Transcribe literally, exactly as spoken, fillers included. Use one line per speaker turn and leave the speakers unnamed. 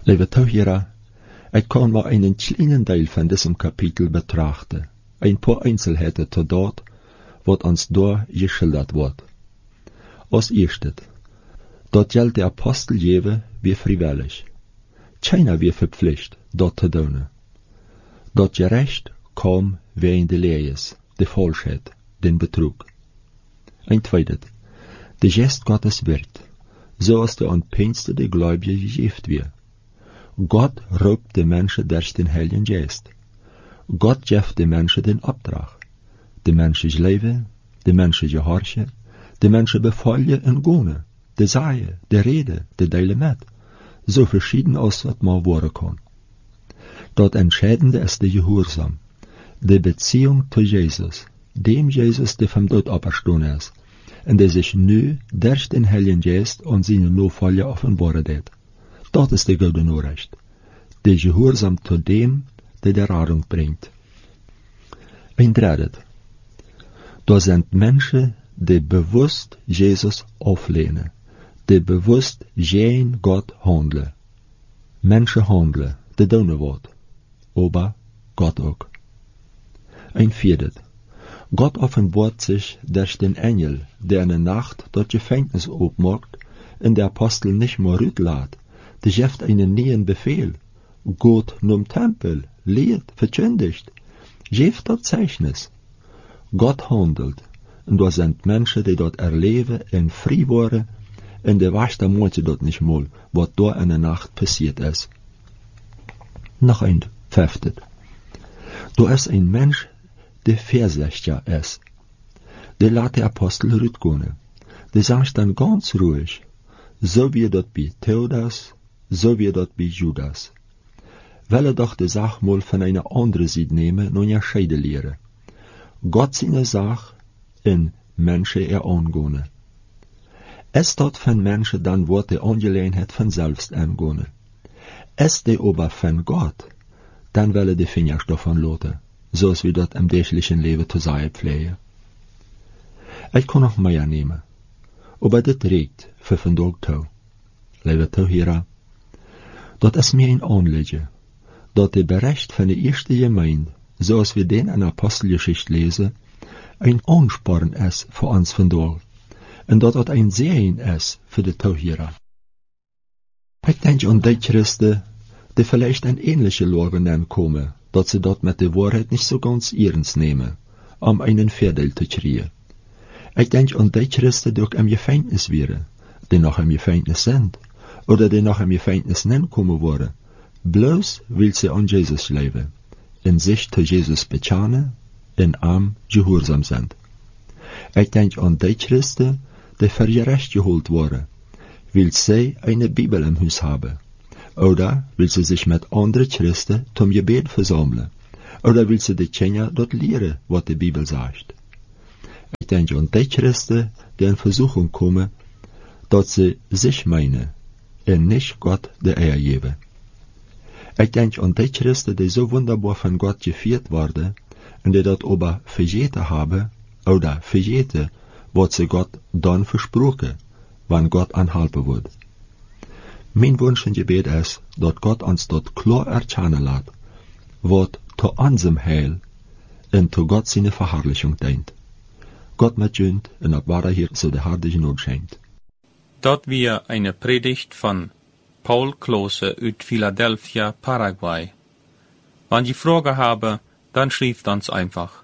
Lieve Zuhörer, ich kann mal einen kleinen Teil von diesem Kapitel betrachten. Ein paar Einzelheiten zu dort, was uns da geschildert wird. Als erstes, dort gilt der Apostel jewe wie freiwillig. Keiner wie verpflichtet, dort zu tun. Dort gerecht kam wegen de Lees, de Falschheit, den Betrug. Ein zweites, de Gest Gottes wird, so als der anpeinste de Gläubige gegeben wird. Gott raubt de Menschen durch den Heiligen Geist. Gott gibt de Menschen den Auftrag. De Menschen leven, de Menschen gehorchen, de Menschen befolgen en gehen, de zaaien, de reden, de delen met. So verschieden als wat maar worden kan. Dat Entscheidende ist de Gehorsam, de Beziehung zu Jesus, dem Jesus, der vom Tod auferstanden ist, und der sich nu durch den Heiligen Geist und seine Nachfolger offenbaren hat. Dat ist die gute Nachricht. Der Gehorsam zu dem, der die Rettung bringt. Ein drittes. Da sind Menschen, die bewusst Jesus auflehnen, die bewusst gegen Gott handeln. Menschen handeln, die tun was, aber Gott auch. Ein viertes. Gott offenbart sich durch den Engel, der in der Nacht das Gefängnis aufmacht und der Apostel nicht mehr rüttet. Der gibt einen neuen Befehl. Gott zum Tempel, lehrt, verkündigt, gibt das Zeichnis. Gott handelt, und da sind Menschen, die dort erleben und frei waren, und der weiß manche dort nicht mal, was da in der Nacht passiert ist. Noch ein fünftes. Da ist ein Mensch, der versichtiger ist. Der lässt der Apostel rütgehen. Der sagt dann ganz ruhig, so wie dort bei Theudas, so wie dort bei Judas. Weil er doch die Sache mal von einer anderen Seite nehmen und ja scheide lehren. Gott seine Sache in Menschen er angehen. Es dort von Menschen dann wird die Angelegenheit von selbst angehen. Es die aber von Gott, dann will er die Finger davon loten, so als wir dort im täglichen Leben zu sein pflegen. Ich kann noch mehr nehmen, aber das reicht für von Tag zu. Liebe Zuhörer, dat ist mir ein Anliegen, dat der Bericht von der ersten Gemeinde, so als wir den in der Apostelgeschichte lesen, ein Ansporn ist für uns von da, und dat das ein Sehen ist für die Zuhörer. Ich denke an die Christen, die vielleicht in ähnliche Lagen kommen, dass sie dort mit der Wahrheit nicht so ganz ernst nehmen, um einen Vorteil zu kriegen. Ich denke an die Christen, die auch im Gefängnis wären, die noch im Gefängnis sind, oder die noch im Gefängnis nicht kommen wollen, bloß weil sie an Jesus leben, in sich zu Jesus bekennen, in ihm gehorsam sind. Ich denke an die Christen, die für gerecht geholt wurden, weil sie eine Bibel im Haus haben, oder weil sie sich mit anderen Christen zum Gebet versammeln, oder weil sie die Kinder dort lehren, was die Bibel sagt. Ich denke an die Christen, die in Versuchung kommen, dass sie sich meinen, und nicht Gott der Ehre geben. Ich denke an die Christen, die so wunderbar von Gott geführt worden, und die dort aber vergeten haben, oder vergeten, was sie Gott dann versprochen, wann Gott anhalten wird. Mein Wunsch und Gebet ist, dass Gott uns dort klar erkennen lässt, was zu unserem Heil und zu Gott seine Verherrlichung dient. Gott mit uns und ab wahrer hier so der harte Genug schenkt.
Dort wir eine Predigt von Paul Klose uit Philadelphia, Paraguay. Wenn die Frage habe, dann schreibt uns einfach.